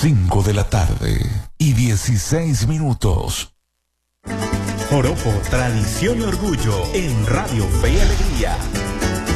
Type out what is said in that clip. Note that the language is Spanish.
5 de la tarde y 16 minutos. Joropo, tradición y orgullo en Radio Fe y Alegría.